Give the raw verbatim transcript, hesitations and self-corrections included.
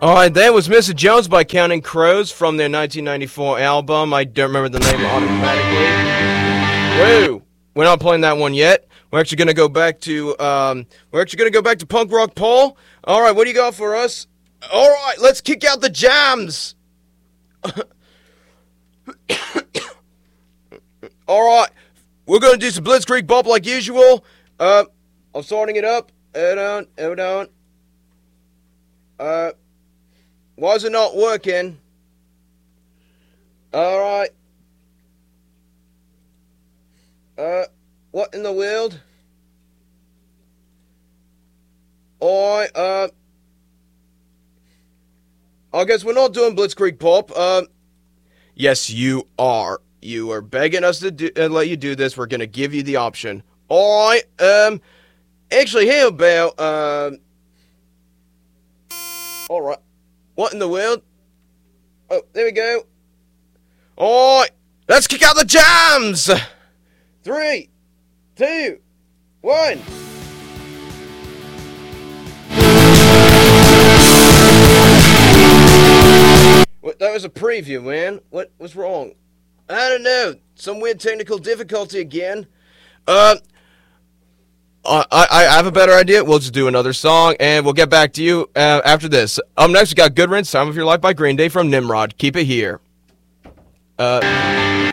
All right, that was Missus Jones by Counting Crows from their nineteen ninety-four album. I don't remember the name automatically. Woo! We're not playing that one yet. We're actually going to go back to, um, we're actually going to go back to Punk Rock Paul. All right, what do you got for us? All right, let's kick out the jams. All right, we're going to do some Blitzkrieg Bop like usual. Uh, I'm starting it up. Hold on, hold on. Uh, why is it not working? All right. Uh, what in the world? Alright, uh... I guess we're not doing Blitzkrieg Pop. Uh, yes, you are. You are begging us to do, uh, let you do this. We're gonna give you the option. Alright, um... Actually, how about, um... Alright. What in the world? Oh, there we go. Alright, let's kick out the jams! Three, two, one. What, that was a preview, man. What was wrong? I don't know. Some weird technical difficulty again. Uh, I, I, I have a better idea. We'll just do another song, and we'll get back to you uh, after this. Up next, we got Good Riddance, Time of Your Life by Green Day from Nimrod. Keep it here. Uh...